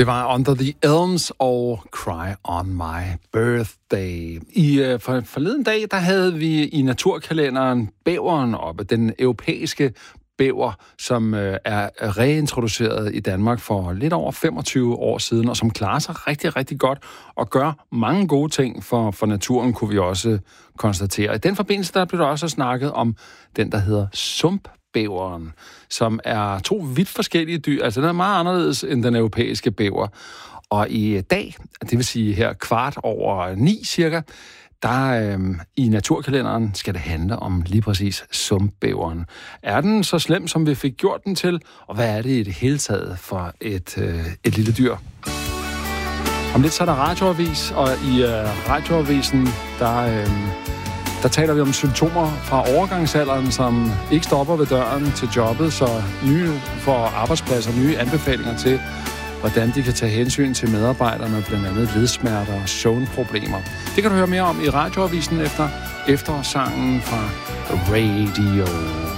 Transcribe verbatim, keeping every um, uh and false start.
Det var Under the Elms og Cry on My Birthday. I uh, for, forleden dag, der havde vi i naturkalenderen bæveren oppe, den europæiske bæver, som uh, er reintroduceret i Danmark for lidt over femogtyve år siden, og som klarer sig rigtig, rigtig godt og gør mange gode ting for, for naturen, kunne vi også konstatere. I den forbindelse, der blev der også snakket om den, der hedder sumpbæveren, som er to vidt forskellige dyr. Altså, den er meget anderledes end den europæiske bæver. Og i dag, det vil sige her kvart over ni cirka, der øhm, i naturkalenderen skal det handle om lige præcis sumpbæveren. Er den så slem, som vi fik gjort den til? Og hvad er det i det hele taget for et, øh, et lille dyr? Om lidt så er der radioavis, og i øh, radioavisen, der... Øh, Der taler vi om symptomer fra overgangsalderen, som ikke stopper ved døren til jobbet, så nye for arbejdspladser, nye anbefalinger til, hvordan de kan tage hensyn til medarbejderne, blandt andet ledsmerter og søvnproblemer. Det kan du høre mere om i radioavisen efter eftersangen fra Radio.